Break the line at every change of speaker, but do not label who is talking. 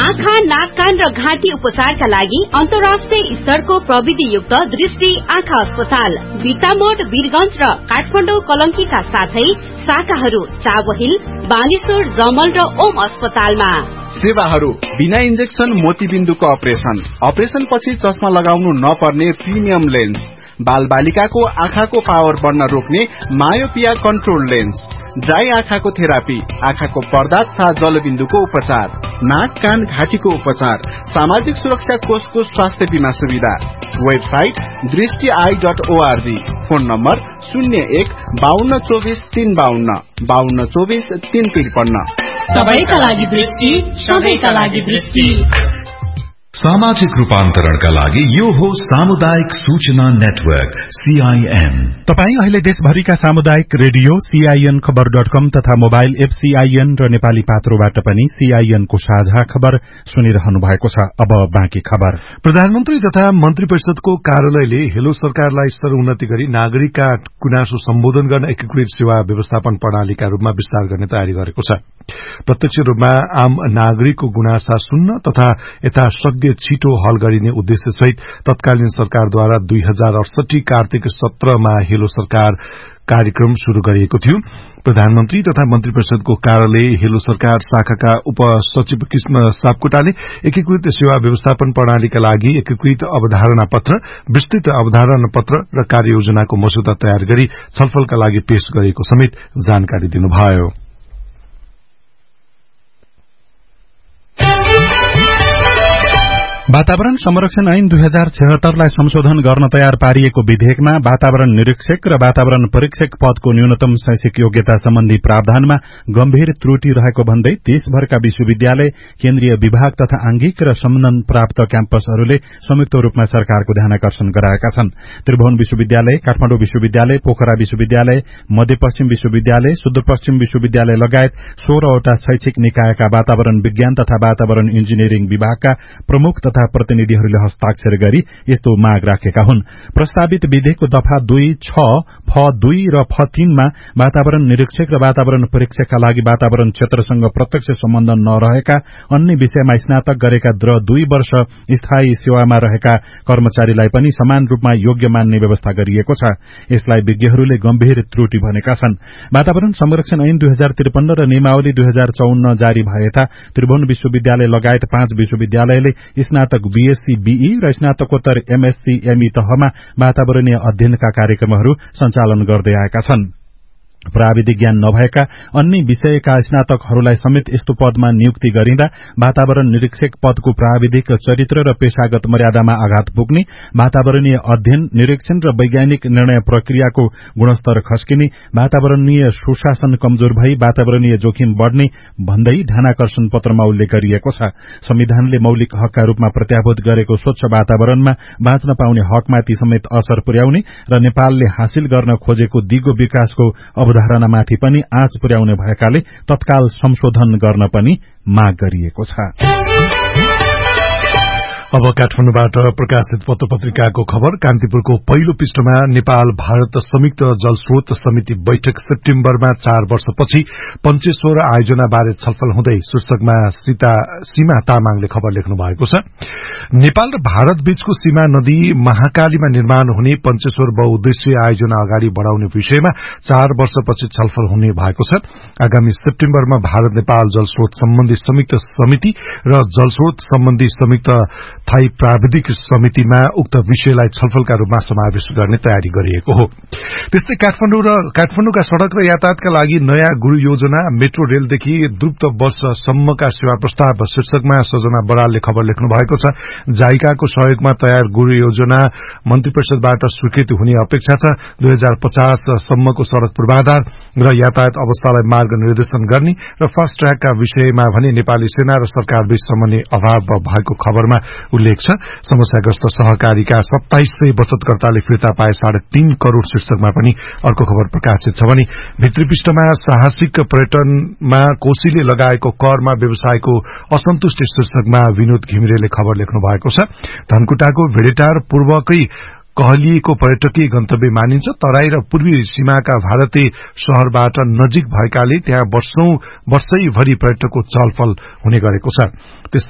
आँखा, नाक, कान र घाँटी उपचारका लागि अन्तर्राष्ट्रिय स्तरको प्रविधियुक्त दृष्टि आँखा अस्पताल बिर्तामोड, वीरगंज र काठमाडौँ कलंकीका साथै शाखाहरू चाबहिल, बानेश्वर, जमल र ओम अस्पतालमा।
सेवाहरू बिना इन्जेक्सन मोतीबिन्दुको अपरेसन पछि चस्मा लगाउनु नपर्ने प्रिमियम लेन्स, बाल बालिकाको आँखाको पावर बढ्न रोक्ने मायोपिया कन्ट्रोल लेन्स, ड्राई आँखाको थेरापी, आँखाको पर्दा तथा जलबिन्दुको उपचार, नाक, कान, घाँटीको उपचार, सामाजिक सुरक्षा कोषको स्वास्थ्य बीमा सुविधा। Website दृष्टि.org, phone number 01-5224-352, 5224-353।
सबैका लागि दृष्टि, सबैका लागि दृष्टि।
सामाजिक रूपान्तरणका लागि यो हो सामुदायिक सूचना नेटवर्क CIN।
तपाई अहिले देशभरिका सामुदायिक रेडियो CIN खबर.com तथा मोबाइल एप CIN र नेपाली पात्रोबाट पनि CIN को साझा खबर सुनिरहनु भएको छ। अब बाँकी खबर।
प्रधानमन्त्री तथा मन्त्री परिषदको कार्यालयले हेलो सरकारलाई स्तर उन्नति गरी नागरिकका गुनासो सम्बोधन गर्न एकीकृत सेवा व्यवस्थापन प्रणालीका रूपमा विस्तार गर्ने तयारी गरेको छ। प्रत्यक्ष रूपमा आम नागरिकको गुनासा सुन्न तथा यथाशक्य छिटो हल गरिने उद्देश्य सहित तत्कालीन सरकारद्वारा 2068 कार्तिक 17मा हेलो सरकार कार्यक्रम शुरू गरिएको थियो। प्रधानमन्त्री तथा मन्त्री परिषदको कार्यालय हेलो सरकार शाखाका उपसचिव कृष्ण सापकोटाले एकीकृत सेवा व्यवस्थापन प्रणालीका लागि एकीकृत अवधारणा पत्र, विस्तृत अवधारणा पत्र र कार्ययोजनाको मस्यौदा तयार गरी छलफलका लागि पेश गरिएको समेत जानकारी दिनुभयो।
वातावरण संरक्षण ऐन 2076 लाई संशोधन गर्न तयार पारिएको विधेयकमा वातावरण निरीक्षक र वातावरण परीक्षक पदको न्यूनतम शैक्षिक योग्यता सम्बन्धी प्रावधानमा गम्भीर त्रुटि रहेको भन्दै देशभरका विश्वविद्यालय, केन्द्रीय विभाग तथा आंगिक र सम्मान प्राप्त क्याम्पसहरूले संयुक्त रूपमा सरकारको ध्यानाकर्षण गराएका छन्। त्रिभुवन विश्वविद्यालय, काठमाडौँ विश्वविद्यालय, पोखरा विश्वविद्यालय, मध्यपश्चिम विश्वविद्यालय, सुदूरपश्चिम विश्वविद्यालय लगायत 16 वटा शैक्षिक निकायका वातावरण विज्ञान तथा वातावरण इन्जिनियरिङ विभागका प्रमुख तथा प्रतिनिधिहरूले हस्ताक्षर गरी यस्तो माग राखेका हुन्। प्रस्तावित विधेयकको दफा 2(6), फ 2 र फ 3 मा वातावरण निरीक्षक र वातावरण परीक्षकका लागि वातावरण क्षेत्रसँग प्रत्यक्ष सम्बन्ध नरहेका अन्य विषयमा स्नातक गरेका र 2 वर्ष स्थायी सेवामा रहेका कर्मचारीलाई पनि समान रूपमा योग्य मान्ने व्यवस्था गरिएको छ। यसलाई विज्ञहरूले गम्भीर त्रुटि भनेका छन्। वातावरण संरक्षण ऐन 2053 र नियमावली 2054 जारी भएता त्रिभुवन विश्वविद्यालय लगायत 5 विश्वविद्यालयले स्नातक BSc BE र स्नातकोत्तर MSc ME तहमा वातावरणीय अध्ययनका कार्यक्रमहरू सञ्चालन गर्दै आएका छन्। प्राविधिक ज्ञान नभएका अन्य विषयका स्नातकहरूलाई समेत यस्तो पदमा नियुक्ति गरिँदा वातावरण निरीक्षक पदको प्राविधिक चरित्र र पेशागत मर्यादामा आघात पुग्ने, वातावरणीय अध्ययन, निरीक्षण र वैज्ञानिक निर्णय प्रक्रियाको गुणस्तर खस्किने, वातावरणीय सुशासन कमजोर भई वातावरणीय जोखिम बढ़ने भन्दै ध्यानाकर्षण पत्रमा उल्लेख गरिएको छ। संविधानले मौलिक हकका रूपमा प्रत्याभूत गरेको स्वच्छ वातावरणमा बाँच्न पाउने हकमाथि समेत असर पुर्याउने र नेपालले हासिल गर्न खोजेको दिगो विकासको अवधारणामाथि पनि आँच पुर्याउने भएकाले तत्काल संशोधन गर्न पनि माग गरिएको छ।
अब काठमाडौँबाट प्रकाशित पत्र-पत्रिकाको खबर। कान्तिपुरको पहिलो पृष्ठमा नेपाल भारत संयुक्त जलस्रोत समिति बैठक सेप्टेम्बरमा 4 वर्षपछि पञ्चेश्वर आयोजना बारे छलफल हुँदै शीर्षकमा सीमा तामाङले खबर लेख्नु भएको छ। नेपाल र भारत बीचको सीमा नदी महाकालीमा निर्माण हुने पञ्चेश्वर बहुउद्देश्यीय आयोजना अगाडि बढ़ाउने विषयमा 4 वर्षपछि छलफल हुने भएको छ। आगामी सेप्टेम्बरमा भारत नेपाल जलस्रोत सम्बन्धी संयुक्त समिति र जलस्रोत सम्बन्धी संयुक्त स्थायी प्राविधिक समितिमा उक्त विषयलाई छलफलका रूपमा समावेश गर्ने तयारी गरिएको हो। त्यस्तै काठमाडौँका सड़क र यातायातका लागि नयाँ गुरु योजना, मेट्रो रेलदेखि द्रुत बससम्मका सेवा प्रस्ताव शीर्षकमा सजना बरालले खबर लेख्नु भएको छ। जाइकाको सहयोगमा तयार गुरु योजना मन्त्री परिषदबाट स्वीकृति हुने अपेक्षा छ। 2050 सम्मको सड़क पूर्वाधार र यातायात अवस्थालाई मार्ग निर्देशन गर्ने र फास्ट ट्र्याकका विषयमा भने नेपाली सेना र सरकारबीच समन्वय अभाव भएको खबरमा उल्लेख छ। समस्याग्रस्त सहकारीका 2700 बचतकर्ताले फिर्ता पाए 3.5 करोड़ शीर्षकमा पनि अर्को खबर प्रकाशित छ भने भित्री पृष्ठमा साहसिक पर्यटनमा कोशीले लगाएको करमा व्यवसायको असन्तुष्टि शीर्षकमा विनोद घिमिरेले खबर लेख्नु भएको छ। धनकुटाको भेडेटार पूर्वकै कहलिएको पर्यटकीय गन्तव्य मानिन्छ। तराई र पूर्वी सीमाका भारतीय शहरबाट नजिक भएकाले त्यहाँ वर्षैभरि पर्यटकको चलफल हुने गरेको छ।